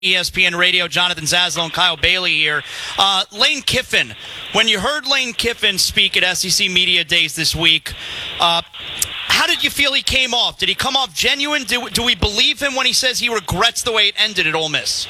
ESPN Radio, Jonathan Zaslow and Kyle Bailey here. Lane Kiffin, when you heard Lane Kiffin speak at SEC Media Days this week, how did you feel he came off? Did he come off genuine? Do we believe him when he says he regrets the way it ended at Ole Miss?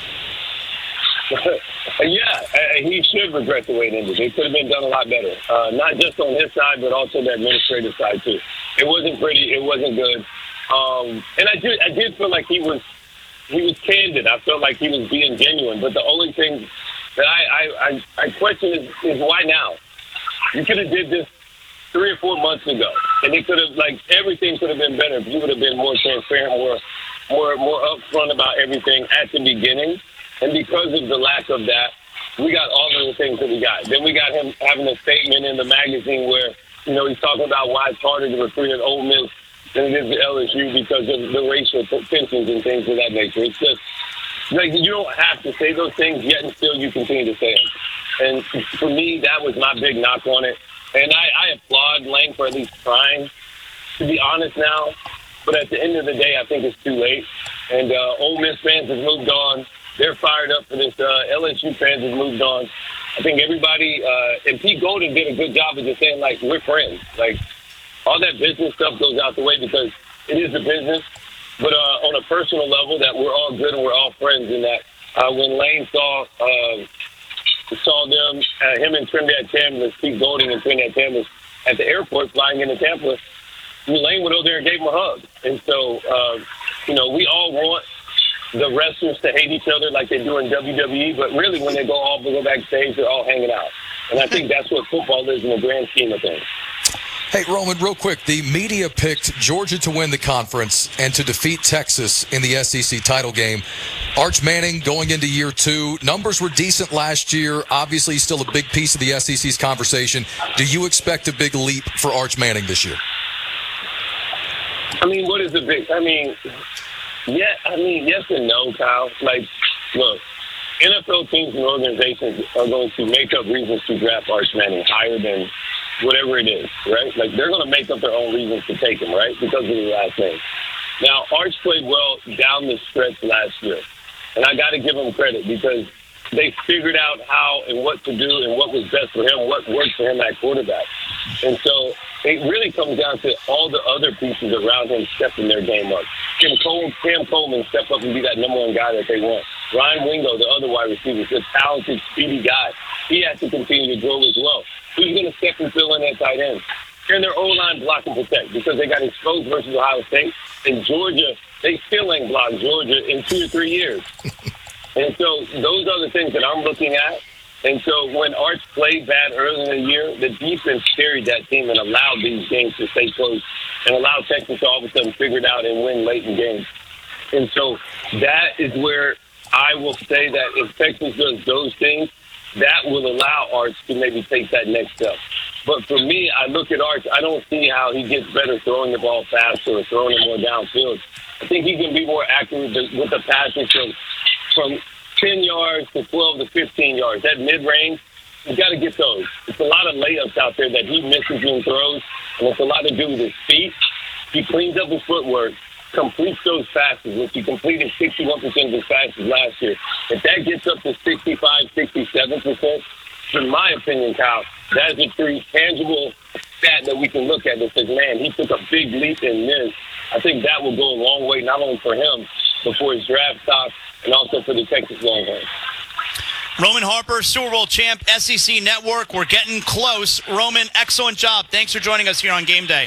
Yeah, he should regret the way it ended. It could have been done a lot better, not just on his side, but also the administrative side, too. It wasn't pretty. It wasn't good. And I did feel like he was candid. I felt like he was being genuine. But the only thing that I question is why now? You could have did this 3 or 4 months ago, and it could have, everything could have been better if you would have been more transparent, more upfront about everything at the beginning. And because of the lack of that, we got all of the things that we got. Then we got him having a statement in the magazine where, he's talking about why it's harder to recruit at Ole Miss than it is at LSU because of the racial tensions and things of that nature. It's just, you don't have to say those things, yet and still you continue to say them. And for me, that was my big knock on it. And I applaud Lane for at least trying to be honest now. But at the end of the day, I think it's too late. And Ole Miss fans have moved on. They're fired up for this. LSU fans have moved on. I think everybody, and Pete Golden did a good job of just saying, we're friends. All that business stuff goes out the way because it is a business. But on a personal level, that we're all good and we're all friends. And that when Lane saw them, him and Trinidad Chambliss, Pete Golding and Trinidad Chambliss at the airport flying into Tampa, Lane went over there and gave him a hug. And so, we all want the wrestlers to hate each other like they do in WWE, but really when they go backstage, they're all hanging out. And I think that's what football is in the grand scheme of things. Hey, Roman, real quick, the media picked Georgia to win the conference and to defeat Texas in the SEC title game. Arch Manning going into year 2. Numbers were decent last year. Obviously, still a big piece of the SEC's conversation. Do you expect a big leap for Arch Manning this year? What is a big? Yes and no, Kyle. Look, NFL teams and organizations are going to make up reasons to draft Arch Manning higher than whatever it is, right? They're going to make up their own reasons to take him, right? Because of the last name. Now, Arch played well down the stretch last year. And I got to give him credit because they figured out how and what to do and what was best for him, what worked for him at quarterback. And so it really comes down to all the other pieces around him stepping their game up. Cam Coleman step up and be that number one guy that they want. Ryan Wingo, the other wide receiver, is a talented, speedy guy. He has to continue to grow as well. Who's going to step and fill in at tight end? And their O-line block and protect because they got exposed versus Ohio State. And Georgia, they still ain't blocked Georgia in 2 or 3 years. And so those are the things that I'm looking at. And so when Arch played bad early in the year, the defense carried that team and allowed these games to stay close and allowed Texas to all of a sudden figure it out and win late in games. And so that is where I will say that if Texas does those things, that will allow Arch to maybe take that next step. But for me, I look at Arch, I don't see how he gets better throwing the ball faster or throwing it more downfield. I think he can be more accurate with the passes from 10 yards to 12 to 15 yards. That mid-range, you got to get those. It's a lot of layups out there that he misses and throws, and it's a lot to do with his feet. He cleans up his footwork, completes those passes, which he completed 61% of his passes last year. If that gets up to 65, 67%, in my opinion, Kyle, that is a pretty tangible stat that we can look at that says, man, he took a big leap in this. I think that will go a long way, not only for him, but for his draft stock and also for the Texas Longhorns. Roman Harper, Super Bowl champ, SEC Network. We're getting close. Roman, excellent job. Thanks for joining us here on Game Day.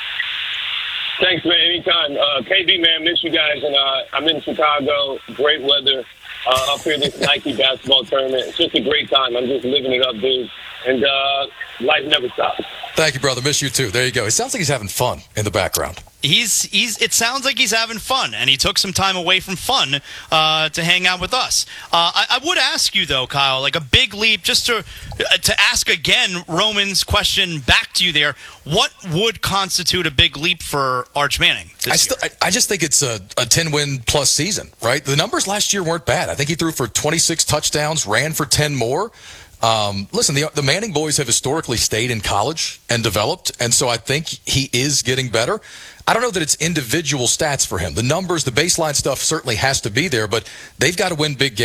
Thanks, man. Anytime. KB, man, miss you guys. And I'm in Chicago. Great weather up here, this Nike basketball tournament. It's just a great time. I'm just living it up, dude. And life never stops. Thank you, brother. Miss you, too. There you go. It sounds like he's having fun in the background. It sounds like he's having fun, and he took some time away from fun to hang out with us. I would ask you, though, Kyle, a big leap, just to ask again Roman's question back to you there. What would constitute a big leap for Arch Manning this year? I just think it's a 10-win-plus season, right? The numbers last year weren't bad. I think he threw for 26 touchdowns, ran for 10 more. Listen, the Manning boys have historically stayed in college and developed, and so I think he is getting better. I don't know that it's individual stats for him. The numbers, the baseline stuff certainly has to be there, but they've got to win big games.